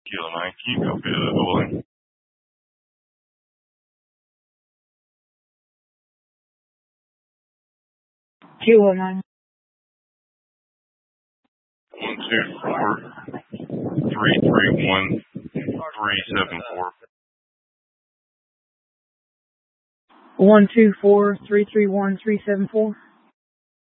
Kilo 9, can you copy the building? Kilo 9. 124-331-374. 124-331-374.